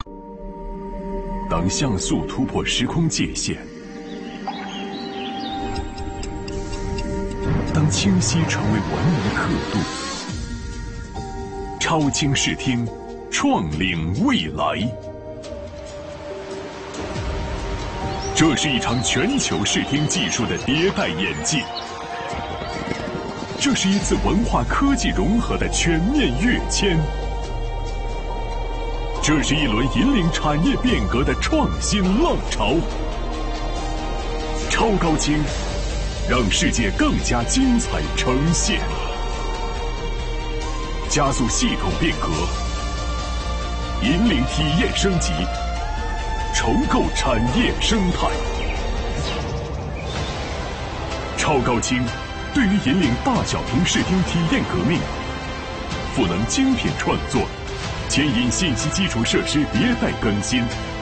当像素突破时空界限，当清晰成为文明的刻度，超清视听，创领未来。这是一场全球视听技术的迭代演进，这是一次文化科技融合的全面跃迁，这是一轮引领产业变革的创新浪潮。超高清，让世界更加精彩呈现，加速系统变革，引领体验升级，重构产业生态。超高清对于引领大小屏视听体验革命，赋能精品创作，牵引信息基础设施迭代更新，